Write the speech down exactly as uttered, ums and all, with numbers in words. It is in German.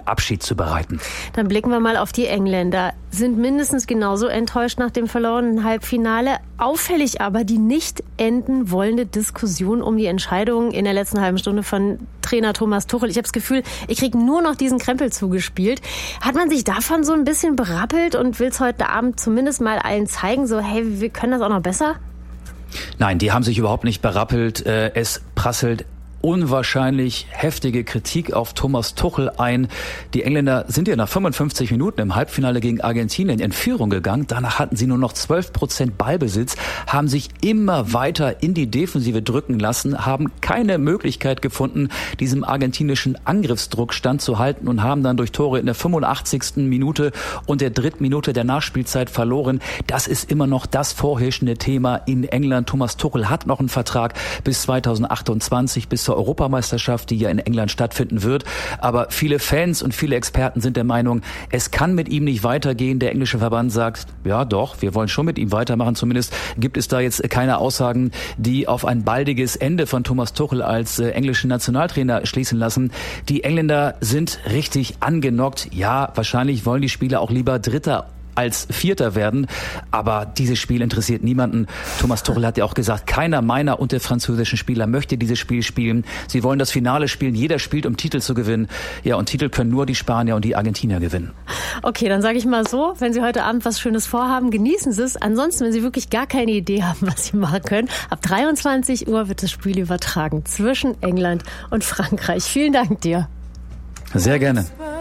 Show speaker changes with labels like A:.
A: Abschied zu bereiten.
B: Dann blicken wir mal auf die Engländer. Sind mindestens genauso enttäuscht nach dem verlorenen Halbfinale. Auffällig aber die nicht enden wollende Diskussion um die Entscheidung in der letzten halben Stunde von Trainer Thomas Tuchel. Ich habe das Gefühl, ich kriege nur noch diesen Krempel zugespielt. Hat man sich davon so ein bisschen berappelt und will es heute Abend zumindest mal allen zeigen, so hey, wir können das auch noch besser?
A: Nein, die haben sich überhaupt nicht berappelt. Es prasselt unwahrscheinlich heftige Kritik auf Thomas Tuchel ein. Die Engländer sind ja nach fünfundfünfzig Minuten im Halbfinale gegen Argentinien in Führung gegangen. Danach hatten sie nur noch zwölf Prozent Ballbesitz, haben sich immer weiter in die Defensive drücken lassen, haben keine Möglichkeit gefunden, diesem argentinischen Angriffsdruck standzuhalten und haben dann durch Tore in der fünfundachtzigsten Minute und der dritten Minute der Nachspielzeit verloren. Das ist immer noch das vorherrschende Thema in England. Thomas Tuchel hat noch einen Vertrag bis zweitausendachtundzwanzig, bis zur Europameisterschaft, die ja in England stattfinden wird. Aber viele Fans und viele Experten sind der Meinung, es kann mit ihm nicht weitergehen. Der englische Verband sagt, ja doch, wir wollen schon mit ihm weitermachen. Zumindest gibt es da jetzt keine Aussagen, die auf ein baldiges Ende von Thomas Tuchel als äh, englischen Nationaltrainer schließen lassen. Die Engländer sind richtig angenockt. Ja, wahrscheinlich wollen die Spieler auch lieber Dritter als Vierter werden. Aber dieses Spiel interessiert niemanden. Thomas Tuchel hat ja auch gesagt, keiner meiner und der französischen Spieler möchte dieses Spiel spielen. Sie wollen das Finale spielen. Jeder spielt, um Titel zu gewinnen. Ja, und Titel können nur die Spanier und die Argentinier gewinnen.
B: Okay, dann sage ich mal so, wenn Sie heute Abend was Schönes vorhaben, genießen Sie es. Ansonsten, wenn Sie wirklich gar keine Idee haben, was Sie machen können, ab dreiundzwanzig Uhr wird das Spiel übertragen zwischen England und Frankreich. Vielen Dank dir.
A: Sehr gerne.